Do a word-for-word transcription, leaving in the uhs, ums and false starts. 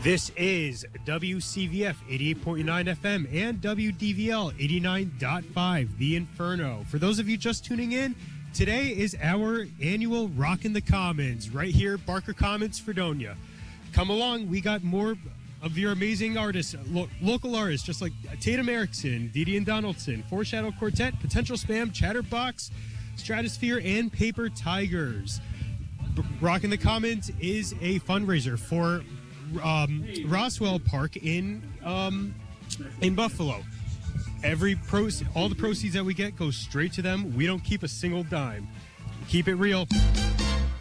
This is W C V F eighty-eight point nine F M and W D V L eighty-nine point five, The Inferno. For those of you just tuning in, today is our annual Rockin' the Commons, right here, Barker Commons, Fredonia. Come along, we got more of your amazing artists, lo- local artists, just like Tatum Erickson, Dee and Donaldson, Foreshadow Quartet, Potential Spam, Chatterbox, Stratosphere, and Paper Tigers. B- Rockin' the Commons is a fundraiser for um, Roswell Park in um, in Buffalo. Every pro, all the proceeds that we get goes straight to them. We don't keep a single dime. Keep it real.